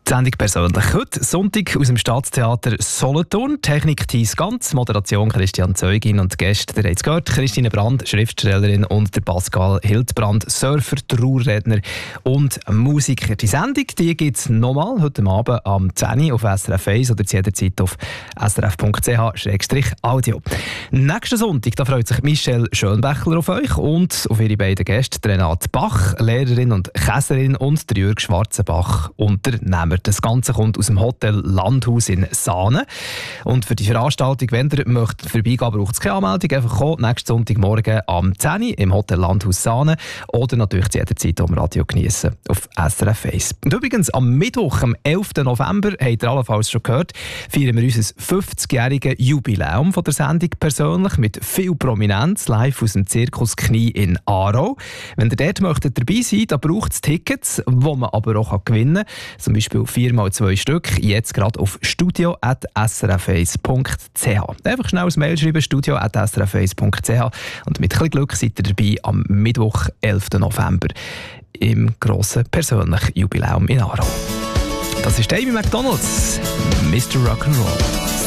Die Sendung persönlich. Heute Sonntag aus dem Staatstheater Solothurn. Technik Thies Ganz, Moderation Christian Zeugin und Gäste, ihr habt es gehört, Christine Brand, Schriftstellerin, und der Pascal Hildbrand, Surfer, Trauerredner und Musiker. Die Sendung gibt es nochmal heute Abend am 10 Uhr auf SRF 1 oder jederzeit auf srf.ch/audio. Nächsten Sonntag da freut sich Michelle Schönbächler auf euch und auf ihre beiden Gäste, Renate Bach, Lehrerin und Käserin, und der Jürg Schwarzenbach, Unternehmer. Das Ganze kommt aus dem Hotel Landhaus in Saanen. Und für die Veranstaltung, wenn ihr möchtet vorbeigehen, braucht es keine Anmeldung. Einfach kommen, nächsten Sonntagmorgen am 10 Uhr im Hotel Landhaus Saanen oder natürlich jederzeit am Radio geniessen auf SRF 1. Und übrigens, am Mittwoch, am 11. November, habt ihr allenfalls schon gehört, feiern wir unser 50-jähriges Jubiläum von der Sendung persönlich mit viel Prominenz live aus dem Zirkus Knie in Aarau. Wenn ihr dort möchtet dabei sein, da braucht es Tickets, die man aber auch gewinnen kann. Zum Beispiel 4x2 Stück, jetzt gerade auf studio@srf1.ch. Einfach schnell ein Mail schreiben, studio@srf1.ch, und mit ein bisschen Glück seid ihr dabei am Mittwoch, 11. November, im grossen persönlichen Jubiläum in Aarau. Das ist Amy McDonalds, Mr. Rock'n'Roll.